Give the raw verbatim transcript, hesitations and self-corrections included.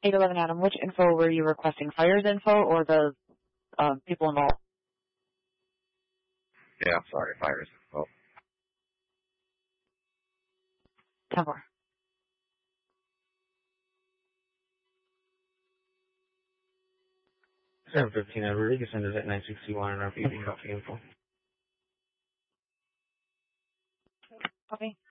eight eleven Adam, which info were you requesting? Fire's info or the uh, people involved? Yeah, sorry, Fire's info. ten four. seven fifteen, Rodriguez enters at nine sixty-one and R P B copy info. Copy.